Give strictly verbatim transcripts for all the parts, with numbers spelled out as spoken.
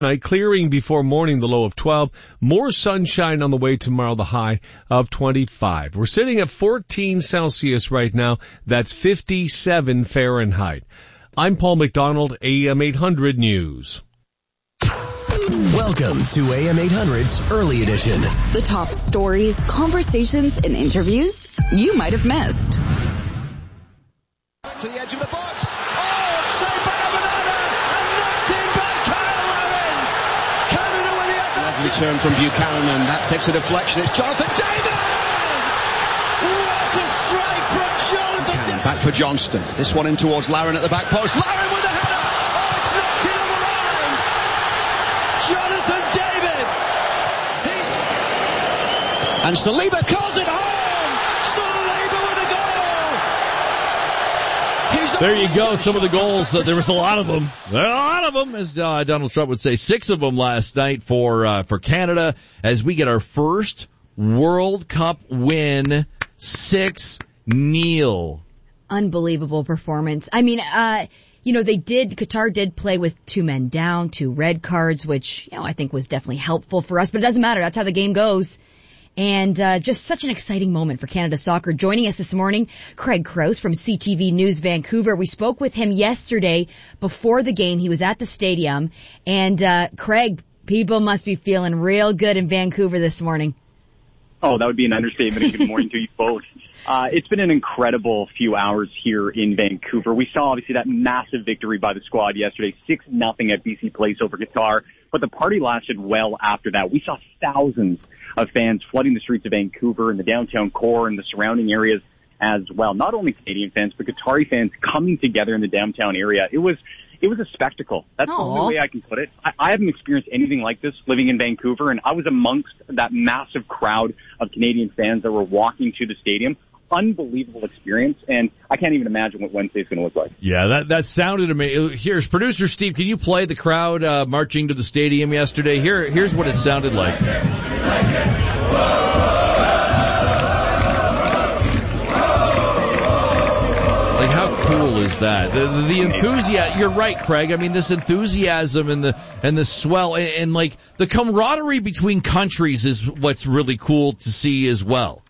Night clearing before morning, the low of twelve. More sunshine on the way tomorrow, the high of twenty-five. We're sitting at fourteen Celsius right now. That's fifty-seven Fahrenheit. I'm Paul McDonald, A M eight hundred News. Welcome to A M eight hundred's Early Edition. The top stories, conversations, and interviews you might have missed. To the edge of the box. Oh, saved by Amanada and knocked in by Kyle Lewin. Canada with the advantage. Return from Buchanan, and that takes a deflection. It's Jonathan David. What a strike from Jonathan David. Back for Johnston. This one in towards Laren at the back post. Laren with a header. Oh, it's knocked in on the line. Jonathan David. He's... And Saliba calls it home. Saliba with a goal. He's There you go. Some of the goals. Uh, there was a lot of them. There are a lot of them, as uh, Donald Trump would say. Six of them last night for uh, for Canada as we get our first World Cup win. six nil. Unbelievable performance. I mean, uh, you know, they did, Qatar did play with two men down, two red cards, which, you know, I think was definitely helpful for us, but it doesn't matter. That's how the game goes. And uh just such an exciting moment for Canada Soccer. Joining us this morning, Craig Krause from C T V News Vancouver. We spoke with him yesterday before the game. He was at the stadium. And uh Craig, people must be feeling real good in Vancouver this morning. Oh, that would be an understatement. And good morning to you both. Uh, it's been an incredible few hours here in Vancouver. We saw obviously that massive victory by the squad yesterday, six nothing at B C Place over Qatar. But the party lasted well after that. We saw thousands of fans flooding the streets of Vancouver and the downtown core and the surrounding areas as well. Not only Canadian fans, but Qatari fans coming together in the downtown area. It was It was a spectacle. That's Aww. The only way I can put it. I, I haven't experienced anything like this living in Vancouver, and I was amongst that massive crowd of Canadian fans that were walking to the stadium. Unbelievable experience, and I can't even imagine what Wednesday's going to look like. Yeah, that that sounded amazing. Here's producer Steve. Can you play the crowd uh, marching to the stadium yesterday? Here, here's what it sounded like. Like, how cool is that? The, the, the enthusiasm. You're right, Craig. I mean, this enthusiasm and the and the swell and, and like the camaraderie between countries is what's really cool to see as well.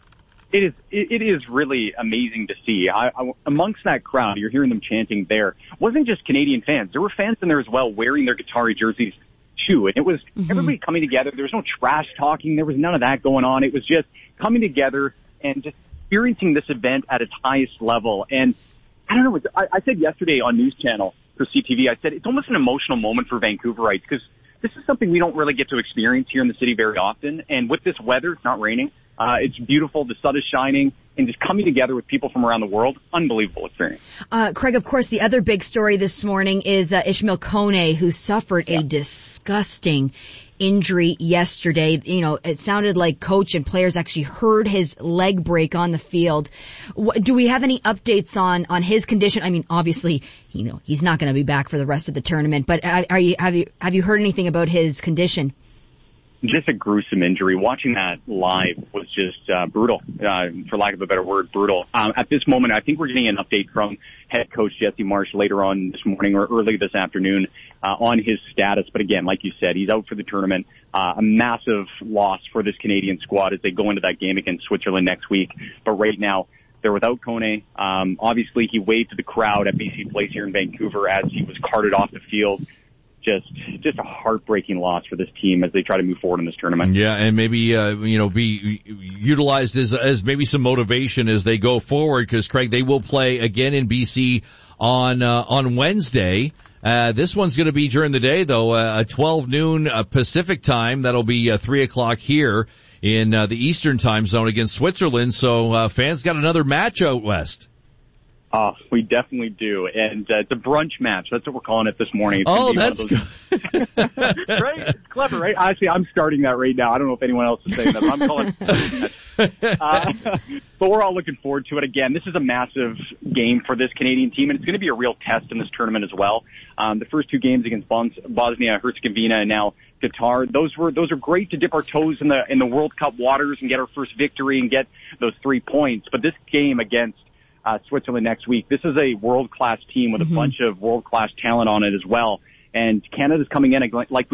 It is. It is really amazing to see. I, I, amongst that crowd, you're hearing them chanting there. It wasn't just Canadian fans. There were fans in there as well wearing their Qatari jerseys too. And it was mm-hmm. everybody coming together. There was no trash talking. There was none of that going on. It was just coming together and just experiencing this event at its highest level. And I don't know. I, I said yesterday on News Channel for C T V, I said it's almost an emotional moment for Vancouverites because this is something we don't really get to experience here in the city very often. And with this weather, it's not raining. Uh, it's beautiful. The sun is shining, and just coming together with people from around the world, unbelievable experience. Uh, Craig, of course, the other big story this morning is uh, Ishmael Kone, who suffered yeah. a disgusting injury yesterday. You know, it sounded like coach and players actually heard his leg break on the field. What, do we have any updates on, on his condition? I mean, obviously, you know, he's not going to be back for the rest of the tournament, but are you, have you, have you heard anything about his condition? Just a gruesome injury. Watching that live was just uh, brutal, uh, for lack of a better word, brutal. Um, at this moment, I think we're getting an update from head coach Jesse Marsh later on this morning or early this afternoon uh, on his status. But again, like you said, he's out for the tournament. Uh, a massive loss for this Canadian squad as they go into that game against Switzerland next week. But right now, they're without Kone. Um, obviously, he waved to the crowd at B C Place here in Vancouver as he was carted off the field. Just, just a heartbreaking loss for this team as they try to move forward in this tournament. Yeah, and maybe, uh, you know, be utilized as, as maybe some motivation as they go forward, because Craig, they will play again in B C on, uh, on Wednesday. Uh, this one's going to be during the day though, uh, at twelve noon uh, Pacific time. That'll be uh, three o'clock here in uh, the Eastern time zone against Switzerland. So, uh, fans got another match out west. Oh, we definitely do. And uh, it's a brunch match. That's what we're calling it this morning. It's oh, that's good. Right? It's clever, right? Actually, I'm starting that right now. I don't know if anyone else is saying that, but I'm calling it. Uh, but we're all looking forward to it. Again, this is a massive game for this Canadian team, and it's going to be a real test in this tournament as well. Um, the first two games against Bosnia-Herzegovina and now Qatar, those were those are great to dip our toes in the in the World Cup waters and get our first victory and get those three points. But this game against Uh, Switzerland next week. This is a world-class team with a mm-hmm. bunch of world-class talent on it as well. And Canada's coming in, like